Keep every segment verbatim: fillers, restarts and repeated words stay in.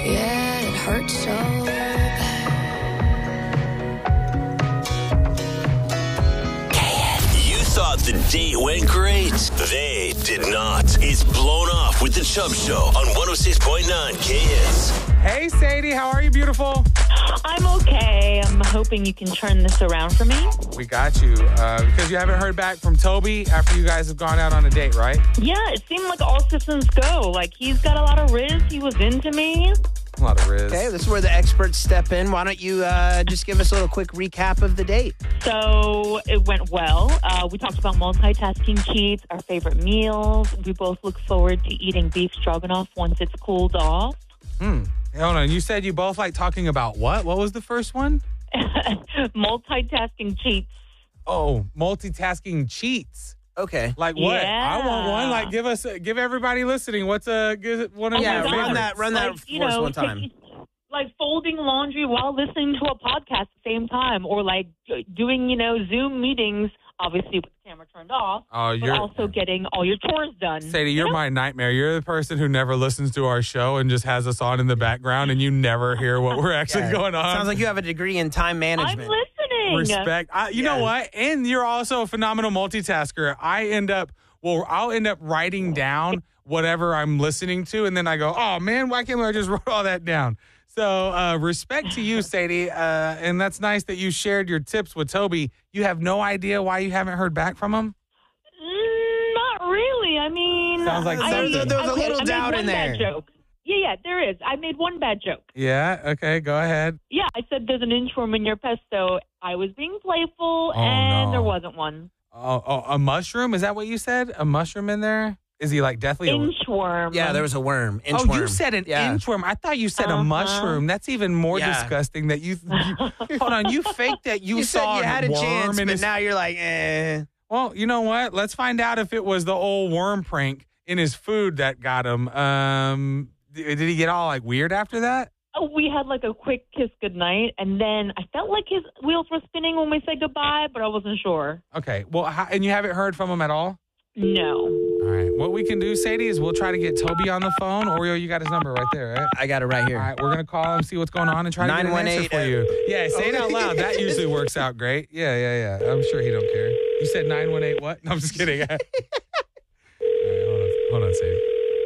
Yeah, it hurts so bad. You thought the date went great. They did not. It's Blown Off with the Chubb Show on one oh six point nine K S. Hey, Sadie, how are you, beautiful? I'm okay. I'm hoping you can turn this around for me. We got you. Uh, because you haven't heard back from Toby after you guys have gone out on a date, right? Yeah, it seemed like all systems go. Like, he's got a lot of riz. He was into me. A lot of riz. Okay, this is where the experts step in. Why don't you uh, just give us a little quick recap of the date? So it went well. Uh, we talked about multitasking cheats, our favorite meals. We both look forward to eating beef stroganoff once it's cooled off. Hmm. Hold on. You said you both like talking about what? What was the first one? Multitasking cheats. Oh, multitasking cheats. Okay. Like what? Yeah. I want one. Like give us, give everybody listening. What's a give one of Oh Yeah, your my run God. favorites? that, run that Like, for you us know, one time. take- Like folding laundry while listening to a podcast at the same time, or like doing, you know, Zoom meetings, obviously with the camera turned off, Oh, but you're also getting all your chores done. Sadie, You you're know? my nightmare. You're the person who never listens to our show and just has us on in the background, and you never hear what we're actually Yeah. going on. Sounds like you have a degree in time I'm management. listening. Respect. I, you Yeah. know what? And you're also a phenomenal multitasker. I end up, well, I'll end up writing down whatever I'm listening to, and then I go, oh, man, why can't I just write all that down? So uh, respect to you, Sadie, uh, and that's nice that you shared your tips with Toby. You have no idea why you haven't heard back from him? Mm, not really. I mean, Sounds like I, something. There was a okay, little I made doubt one in bad there. joke. Yeah, yeah, there is. I made one bad joke. Yeah, okay, go ahead. Yeah, I said there's an inchworm in your pesto. I was being playful, Oh, and no. there wasn't one. Oh, oh, a mushroom? Is that what you said? A mushroom in there? Is he like deathly? Inchworm. Yeah, there was a worm. Oh, Inchworm. you said an Yeah. inchworm. I thought you said a Uh-huh. mushroom. That's even more Yeah. disgusting. That you, you hold on. You faked that you, You saw said you had a worm chance, in but his. now you're like, eh. Well, you know what? Let's find out if it was the old worm prank in his food that got him. Um, did he get all like weird after that? Oh, we had like a quick kiss goodnight, and then I felt like his wheels were spinning when we said goodbye, but I wasn't sure. Okay. Well, how, and you haven't heard from him at all? No. All right. What we can do, Sadie, is we'll try to get Toby on the phone. Oreo, you got his number right there, right? I got it right All here. right, we're gonna call him, see what's going on, and try to get an answer for you. Yeah, say it out loud. That usually works out great. Yeah, yeah, yeah. I'm sure he don't care. You said nine one eight what? No, I'm just kidding. All right, hold on, hold on, Sadie.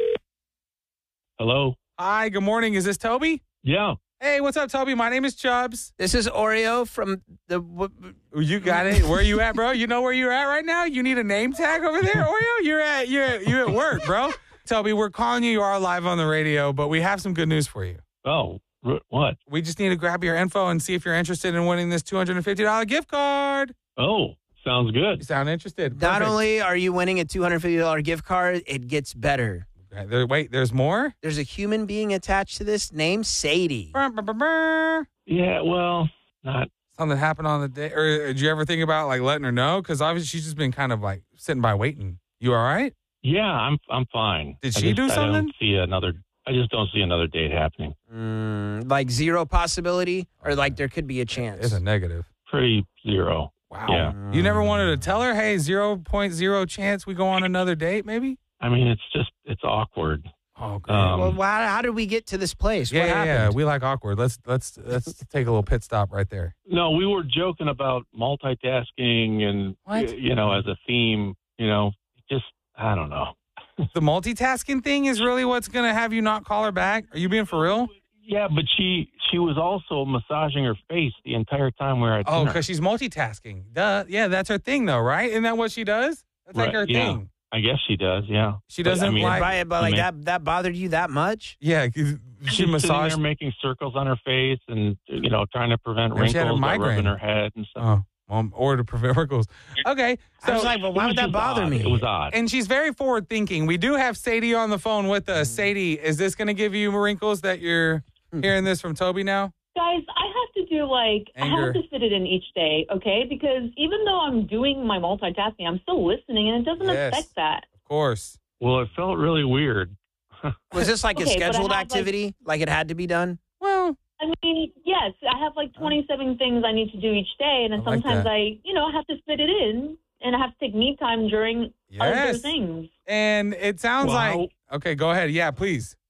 Hello. Hi, good morning. Is this Toby? Yeah. Hey, what's up, Toby? My name is Chubbs. This is Oreo from the. W- You got it. Where you at, bro? You know where you're at right now? You need a name tag over there, Oreo? You're at you're at, you're at work, bro. Toby, we're calling you. You are live on the radio, but we have some good news for you. Oh, r- what? We just need to grab your info and see if you're interested in winning this two hundred fifty dollars gift card. Oh, sounds You good. sound interested. Not Perfect. only are you winning a two hundred fifty dollars gift card, it gets better. Okay, there- wait, there's more? There's a human being attached to this named Sadie. Brr, brr, brr, brr. Yeah, well, not. Something happened on the day. Or did you ever think about like letting her know? Because obviously she's just been kind of like sitting by waiting. You all right? Yeah, I'm. I'm fine. Did I she just- do I something? don't see another. I just don't see another date happening. Mm, like zero possibility, or like there could be a chance. It's a negative. Pretty zero. Wow. Yeah. You never wanted to tell her, hey, zero point zero chance we go on another date, maybe? I mean, it's just. It's awkward. Oh, great. Um, Well, how, how did we get to this place? yeah, what yeah, happened? yeah. We like awkward. Let's let's let's take a little pit stop right there. No, we were joking about multitasking and What? y- you know, as a theme. You know, just I don't know. The multitasking thing is really what's going to have you not call her back? Are you being for real? Yeah, but she she was also massaging her face the entire time we were at Oh, dinner. because she's multitasking. Duh. Yeah, that's her thing, though, right? Isn't that what she does? That's like Right, her yeah. thing. I guess she does. Yeah. She But, doesn't I mean, like- Right, but like I mean- that that bothered you that much? Yeah, 'cause She's she sitting massaged. there making circles on her face and, you know, trying to prevent Maybe she had a wrinkles by rubbing migraine. her head and stuff. Oh, um, or to prevent wrinkles. Okay, I so was like, well, It why was would that just bother odd. me? It was odd. and she's very forward thinking. We do have Sadie on the phone with us. Sadie, is this going to give you wrinkles that you're hearing this from Toby now? Guys, I have to do like, I Anger. have to fit it in each day, okay? Because even though I'm doing my multitasking, I'm still listening, and it doesn't Yes. affect that. Of course. Well, it felt really weird. Was this like a Okay, but I scheduled have, like- activity? Like, it had to be done? Well, I mean, yes, I have like twenty-seven things I need to do each day, and then I like sometimes that. I, you know, I have to fit it in, and I have to take me time during other yes. things. And it sounds Well, like, okay, go ahead. Yeah, please.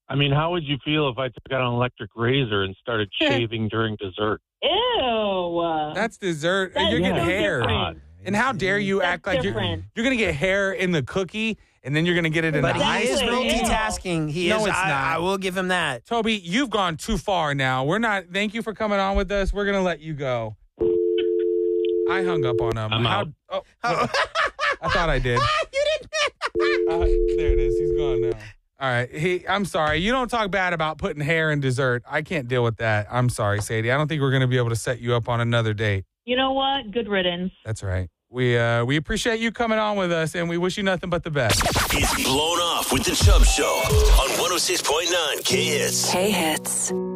I mean, how would you feel if I took out an electric razor and started shaving during dessert? Ew. That's dessert. That's you're getting so hair. different. And how dare you That's act like you're, different. you're going to get hair in the cookie and then you're going to get it in But the he ice is Exactly. cream? multitasking. He No, is. it's I, not. I will give him that. Toby, you've gone too far now. We're not. Thank you for coming on with us. We're going to let you go. I hung up on him. I'm How- out. Oh, I thought I did. You didn't. Uh, there it is. He's gone now. All right. He, I'm sorry. You don't talk bad about putting hair in dessert. I can't deal with that. I'm sorry, Sadie. I don't think we're going to be able to set you up on another date. You know what? Good riddance. That's right. We uh, we appreciate you coming on with us, and we wish you nothing but the best. It's Blown Off with the Chubb Show on one oh six point nine K Hits. K Hits.